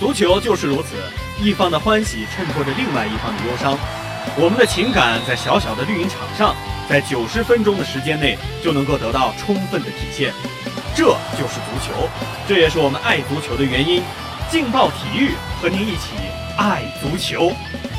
足球就是如此，一方的欢喜衬托着另外一方的忧伤，我们的情感在小小的绿茵场上，在90分钟的时间内就能够得到充分的体现。这就是足球，这也是我们爱足球的原因。劲爆体育和您一起爱足球。